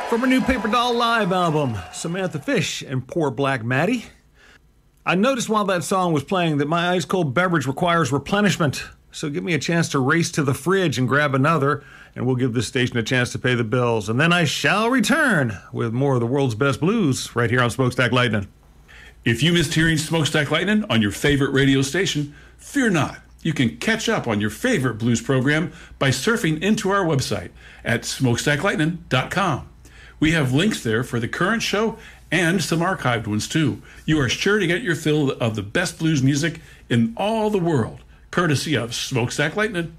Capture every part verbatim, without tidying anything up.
From her new Paper Doll Live album, Samantha Fish and Poor Black Maddie. I noticed while that song was playing that my ice-cold beverage requires replenishment, so give me a chance to race to the fridge and grab another, and we'll give this station a chance to pay the bills. And then I shall return with more of the world's best blues right here on Smokestack Lightning. If you missed hearing Smokestack Lightning on your favorite radio station, fear not. You can catch up on your favorite blues program by surfing into our website at smokestack lightning dot com. We have links there for the current show and some archived ones too. You are sure to get your fill of the best blues music in all the world, courtesy of Smokestack Lightning.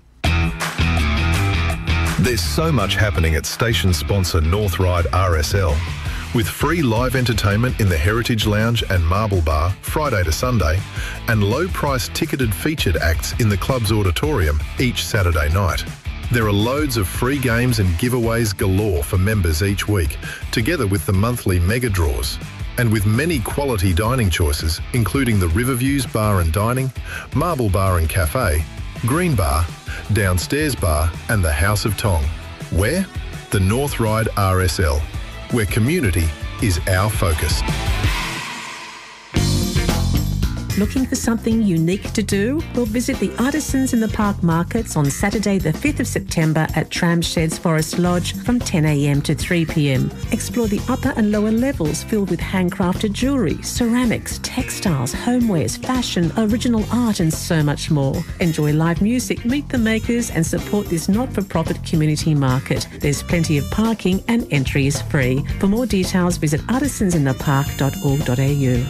There's so much happening at station sponsor North Ryde R S L. With free live entertainment in the Heritage Lounge and Marble Bar Friday to Sunday, and low-priced ticketed featured acts in the club's auditorium each Saturday night. There are loads of free games and giveaways galore for members each week, together with the monthly mega draws. And with many quality dining choices, including the Riverviews Bar and Dining, Marble Bar and Cafe, Green Bar, Downstairs Bar and the House of Tong. Where? The North Ryde R S L, where community is our focus. Looking for something unique to do? Well, visit the Artisans in the Park markets on Saturday the fifth of September at Tramsheds Forest Lodge from ten a m to three p m. Explore the upper and lower levels filled with handcrafted jewellery, ceramics, textiles, homewares, fashion, original art and so much more. Enjoy live music, meet the makers and support this not-for-profit community market. There's plenty of parking and entry is free. For more details, visit artisans in the park dot org dot a u.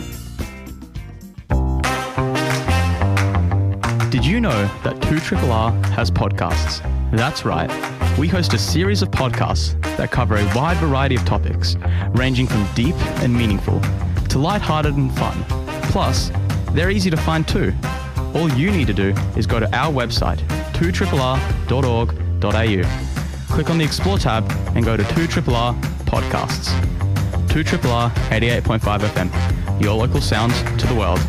Did you know that two R R has podcasts? That's right. We host a series of podcasts that cover a wide variety of topics, ranging from deep and meaningful to lighthearted and fun. Plus, they're easy to find too. All you need to do is go to our website, two R R dot org dot a u. Click on the Explore tab and go to two R R Podcasts. two R R eighty-eight point five F M, your local sound to the world.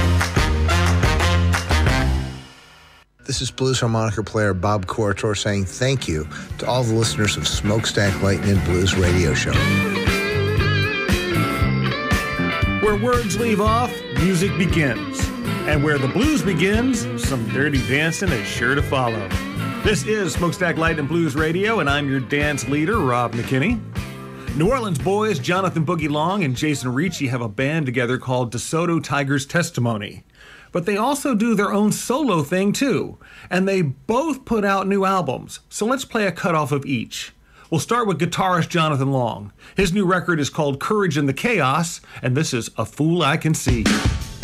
This is blues harmonica player Bob Corritor saying thank you to all the listeners of Smokestack Lightning Blues Radio Show. Where words leave off, music begins. And where the blues begins, some dirty dancing is sure to follow. This is Smokestack Lightning Blues Radio, and I'm your dance leader, Rob McKinney. New Orleans boys Jonathan Boogie Long and Jason Ricci have a band together called DeSoto Tigers Testimony. But they also do their own solo thing too, and they both put out new albums, so let's play a cutoff of each. We'll start with guitarist Jonathan Long. His new record is called Courage in the Chaos, and this is A Fool I Can See.